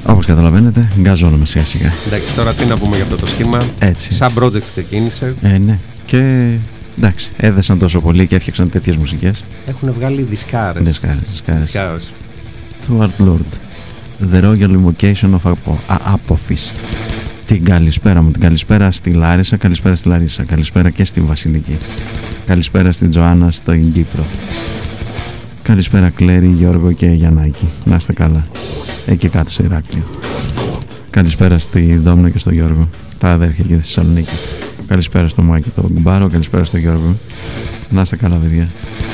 Όπως καταλαβαίνετε, γκαζώνουμε σιγά σιγά. Εντάξει, τώρα τι να πούμε για αυτό το σχήμα. Έτσι. Σαν project ξεκίνησε. Ναι. Και εντάξει, έδεσαν τόσο πολύ και έφτιαξαν τέτοιες μουσικές. Έχουν βγάλει δισκάρες. Δισκάρες. Του Art Lord. The Royal Invocation of Apophis. Την καλησπέρα μου, την καλησπέρα στη Λάρισα, καλησπέρα στη Λαρίσα, καλησπέρα και στη Βασιλική. Καλησπέρα στην Τζοάννα στην Κύπρο. Καλησπέρα Κλέρι, Γιώργο και Γιαννάκη. Να είστε καλά. Εκεί κάτω σε Ηράκλειο. Καλησπέρα στη Δόμνα και στο Γιώργο, τα αδέρφια και τη Θεσσαλονίκη. Καλησπέρα στο Μάκη, τον Κουμπάρο, καλησπέρα στο Γιώργο. Να είστε καλά, παιδιά.